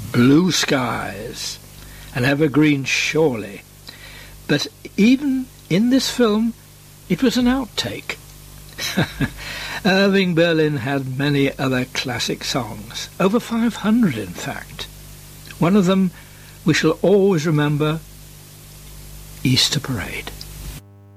Blue Skies, an evergreen surely. But even in this film, it was an outtake. Irving Berlin had many other classic songs, over 500 in fact. One of them we shall always remember, Easter Parade.